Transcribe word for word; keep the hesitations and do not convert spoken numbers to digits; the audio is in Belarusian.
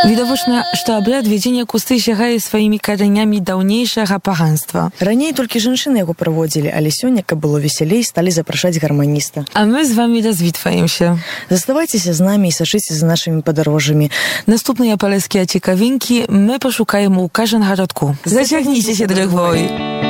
Відавочна, што абряд вядзення кусты сягае сваімі каранямі даўнейшага паганства. Раней толькі жанчыны яго праводзілі, але сёння, каб было весялей, сталі запрашаць гарманіста. А мы з вамі развітваемся. Заставайцеся з намі і сачыце за нашымі падарожжамі. Наступныя палескія цікавінкі мы пашукаем у кожным гарадку. Зацягніцеся, драгвой!